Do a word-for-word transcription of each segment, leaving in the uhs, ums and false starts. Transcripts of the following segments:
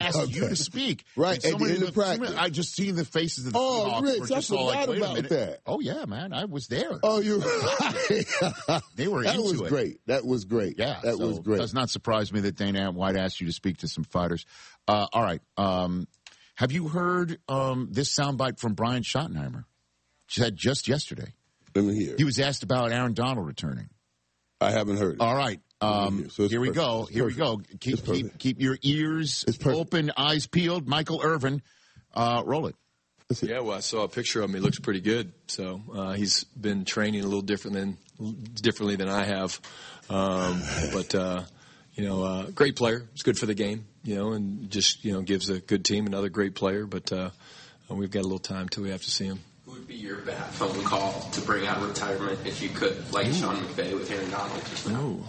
asked Okay. you to speak. Right, And at the end of so practice. many- I just seen the faces of the Oh, Seahawks Rich, were I just all like, forgot wait a about minute. that. Oh, yeah, man. I was there. Oh, you're right. They were That into was it. great. That was great. Yeah, that so was great. It does not surprise me that Dana White asked you to speak to some fighters. Uh, all right. Um, have you heard um, this soundbite from Brian Schottenheimer? Said just yesterday. Let me hear. He was asked about Aaron Donald returning. I haven't heard it. All right. Um, So it's here we perfect. go. It's Here perfect. we go. Keep It's perfect. keep keep your ears It's perfect. open, eyes peeled. Michael Irvin, uh, roll it. Yeah, well, I saw a picture of him. He looks pretty good. So uh, he's been training a little different than differently than I have. Um, but uh, you know, uh, great player. It's good for the game. You know, and just you know gives a good team another great player. But uh, we've got a little time till we have to see him. Who would be your bad phone call to bring out of retirement if you could, like Sean McVay with Aaron Donald just now? Ooh.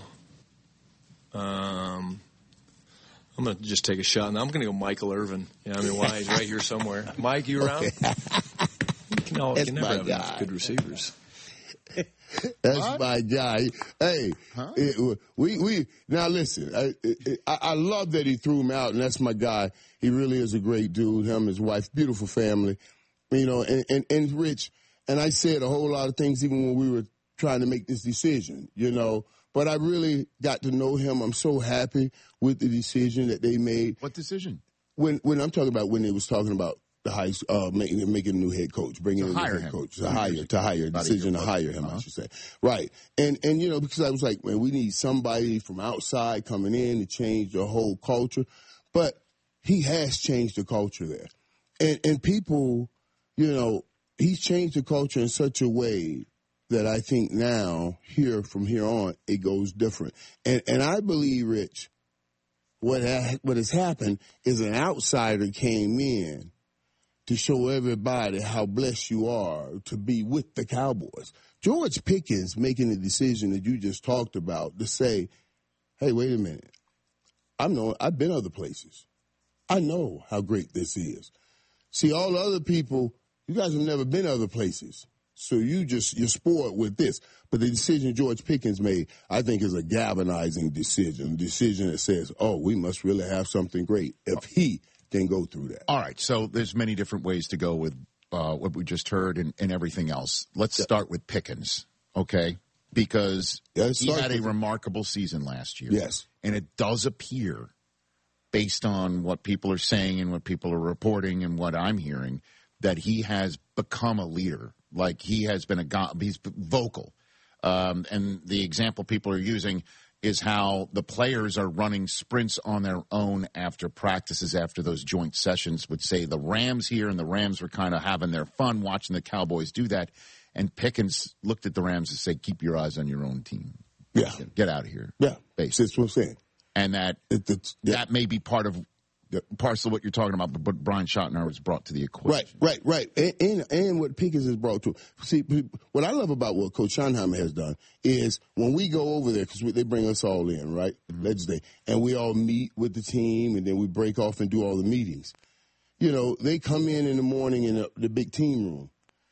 Um, I'm going to just take a shot. Now I'm going to go Michael Irvin. You know, I mean, why? He's right here somewhere. Mike, you around? Okay. You can, all, you That's can never my have guy. enough good receivers. That's What? my guy. Hey, Huh? it- we we now listen. I, I I love that he threw him out, and that's my guy. He really is a great dude. Him, his wife, beautiful family. You know, and and, and Rich. And I said a whole lot of things even when we were trying to make this decision. You know, but I really got to know him. I'm so happy with the decision that they made. What decision? When when I'm talking about when they was talking about the high uh making making a new head coach, bringing To in a hire new head him. coach, to hire, to hire, About a decision year to plus. hire him, Uh-huh. I should say. Right. And and you know, because I was like, man, we need somebody from outside coming in to change the whole culture. But he has changed the culture there. And and people, you know, he's changed the culture in such a way that I think now, here from here on, it goes different. And and I believe, Rich, what ha- what has happened is an outsider came in to show everybody how blessed you are to be with the Cowboys. George Pickens making the decision that you just talked about to say, hey, wait a minute. I know I've been other places. I know how great this is. See, all the other people, you guys have never been other places. So you just, you're spoiled with this. But the decision George Pickens made, I think, is a galvanizing decision, a decision that says, oh, we must really have something great if he can go through that. All right. So there's many different ways to go with uh, what we just heard and, and everything else. Let's Yeah. start with Pickens, okay? Because Yeah, let's he start had a with- remarkable season last year. Yes. And it does appear, based on what people are saying and what people are reporting and what I'm hearing, that he has become a leader. Like he has been a go- he's vocal. Um, and the example people are using is how the players are running sprints on their own after practices, after those joint sessions, would say the Rams here, and the Rams were kind of having their fun watching the Cowboys do that. And Pickens looked at the Rams and said, keep your eyes on your own team. Yeah. Get out of here. Yeah. Basically. That's what I'm saying. And that It, it's, yeah. that may be part of parcel of what you're talking about, but what Brian Schottenheimer has brought to the equation. Right, right, right. And, and, and what Pickens has brought to see, what I love about what Coach Schottenheimer has done is when we go over there, because they bring us all in, right, mm-hmm. Legislature, and we all meet with the team, and then we break off and do all the meetings. You know, they come in in the morning in the, the big team room.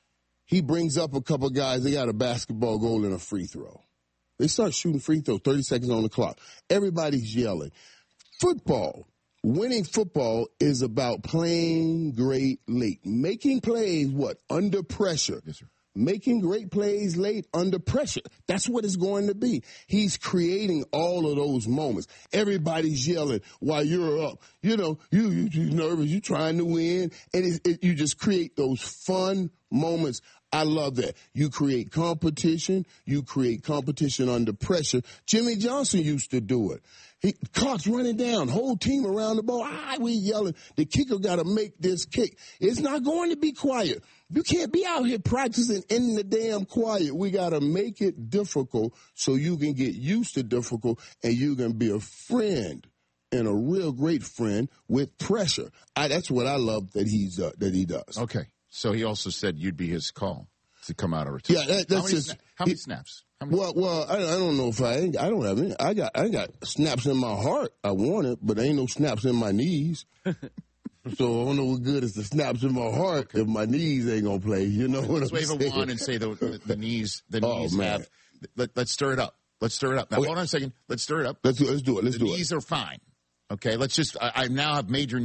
He brings up a couple guys. They got a basketball goal and a free throw. They start shooting free throw, thirty seconds on the clock. Everybody's yelling. Football. Winning football is about playing great late. Making plays, what? Under pressure. Yes, sir. Making great plays late under pressure. That's what it's going to be. He's creating all of those moments. Everybody's yelling while you're up. You know, you, you, you're nervous. You're trying to win. And it, it, you just create those fun moments. I love that. You create competition. You create competition under pressure. Jimmy Johnson used to do it. He, clock's running down, whole team around the ball. Ah, we yelling. The kicker got to make this kick. It's not going to be quiet. You can't be out here practicing in the damn quiet. We got to make it difficult so you can get used to difficult and you can be a friend and a real great friend with pressure. I, that's what I love that he's uh, that he does. Okay. So he also said you'd be his call to come out of retirement. Yeah, that, that's how many, just sna- how many it, snaps? How many? Well, well, I, I don't know if I ain't, I don't have any. I got I got snaps in my heart. I want it, but ain't no snaps in my knees. So I don't know what good is the snaps in my heart if my knees ain't gonna play. You know what Let's I'm wave a saying? wand and say the, the, the knees. The Oh, knees man. have. Let, let's stir it up. Let's stir it up. Now, Okay. hold on a second. Let's stir it up. Let's do, let's do it. Let's the do it. knees are fine. Okay. Let's just. I, I now have major